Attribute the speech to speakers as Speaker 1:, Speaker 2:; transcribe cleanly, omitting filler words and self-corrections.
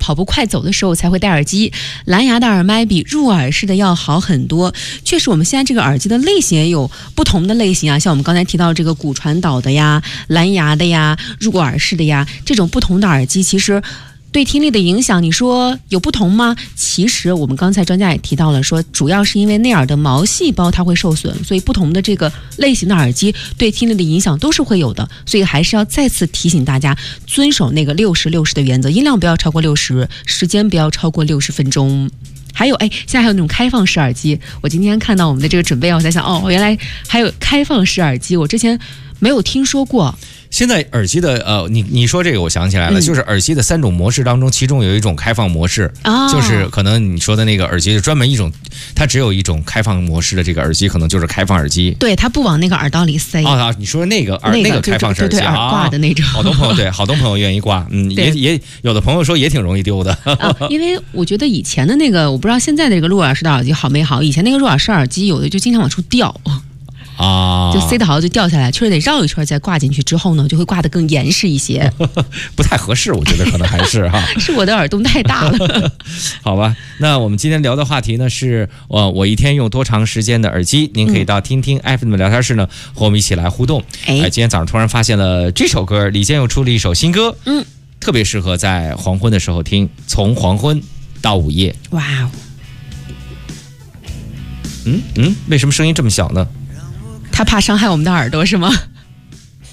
Speaker 1: 跑步快走的时候才会戴耳机。蓝牙的耳麦比入耳式的要好很多。确实，我们现在这个耳机的类型也有不同的类型啊，像我们刚才提到这个骨传导的呀、蓝牙的呀、入耳式的呀，这种不同的耳机其实对听力的影响，你说有不同吗？其实我们刚才专家也提到了，说主要是因为内耳的毛细胞它会受损，所以不同的这个类型的耳机对听力的影响都是会有的。所以还是要再次提醒大家，遵守那个60-60的原则，音量不要超过60，时间不要超过60分钟。还有，现在还有那种开放式耳机。我今天看到我们的这个准备，我在想，原来还有开放式耳机，我之前没有听说过。
Speaker 2: 现在耳机的你说这个我想起来了，就是耳机的3种模式当中，其中有一种开放模式，就是可能你说的那个耳机是专门一种，它只有一种开放模式的这个耳机，可能就是开放耳机。
Speaker 1: 对，它不往那个耳道里塞。
Speaker 2: 你说那个开放式耳机，
Speaker 1: 对耳挂的那种。
Speaker 2: 好多朋友愿意挂，也有的朋友说也挺容易丢的。
Speaker 1: 因为我觉得以前的那个，我不知道现在的这个入耳式的耳机好没好，以前那个入耳式耳机有的就经常往出掉。就塞得好就掉下来，确实得绕一圈再挂进去，之后呢就会挂得更严实一些。
Speaker 2: 不太合适，我觉得可能还是哈。
Speaker 1: 是我的耳洞太大了。
Speaker 2: 好吧，那我们今天聊的话题呢是我一天用多长时间的耳机？您可以到听听 FM 的聊天室呢和我们一起来互动。今天早上突然发现了这首歌，李健又出了一首新歌，特别适合在黄昏的时候听，从黄昏到午夜。
Speaker 1: 哇哦！
Speaker 2: 为什么声音这么小呢？
Speaker 1: 他怕伤害我们的耳朵是吗？